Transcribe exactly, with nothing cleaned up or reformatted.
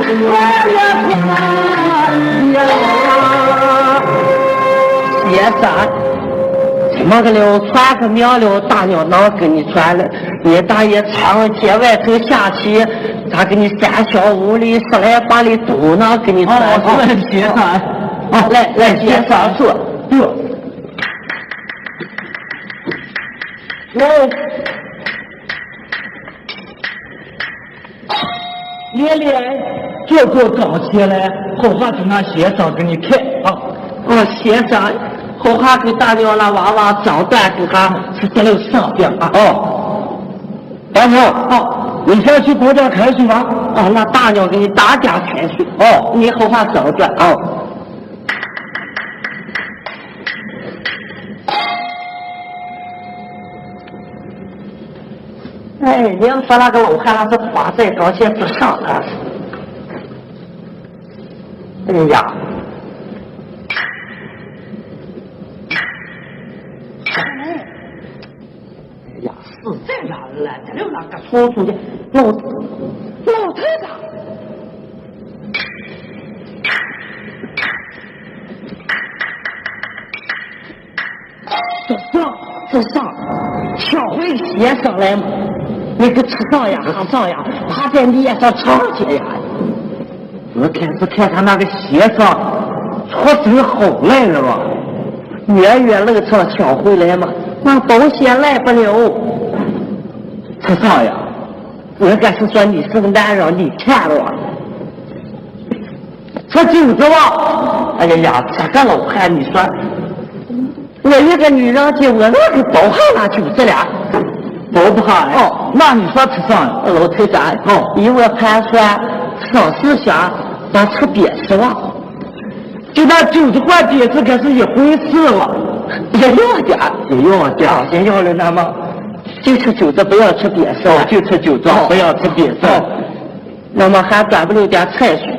我也怕呀，先生。怎么个了？传个苗了，大鸟囊给你传了。你大爷长街外头下棋，他给你三小五里十来八里都能给你传上。 哦，先生， 啊，来来，先生坐。坐。来，连连这个刚起来，后话跟俺先生给你看啊。 哦，先生。后哈给大鸟那娃娃长断给他是在了上边啊！ 哦，大鸟， 哦， 你先去国家开水吧。 哦，那大鸟给你打家开水。 哦， 你后哈长断啊。哎，你要说那个老汉那是花在高线之上了。哎呀！哎呀，是这样了，这就那个叔叔的老老太太，这上这上，抢回先生来嘛？你个吃上呀，喝上呀，趴在脸上长街呀！我开始看他那个先生出身好来了吧？远远路上抢回来嘛，那保险来不了。车上呀，应该是说你是个男人，你看了。这镜子吧，哎呀呀，这个老汉，你说，我一个女人家，我那个包下那镜子了， 包不下来。 哦， 那你说车上， 老太太，哦，以我盘算，上思想，咱吃别吃了。 就那镜子换碟子可是一回事了， 也要点， 也要点， 也要了那么，就吃酒子，不要吃别食， 就吃酒子，不要吃别食。 那么还端不了点菜蔬